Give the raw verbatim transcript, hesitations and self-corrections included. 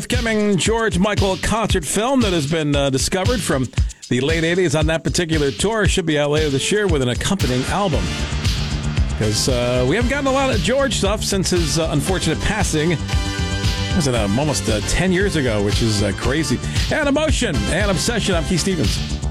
Upcoming George Michael concert film that has been uh, discovered from the late eighties on that particular tour should be out later this year with an accompanying album. Because uh, we haven't gotten a lot of George stuff since his uh, unfortunate passing. Was it uh, almost uh, ten years ago, which is uh, crazy. And Emotion and Obsession. I'm Keith Stevens.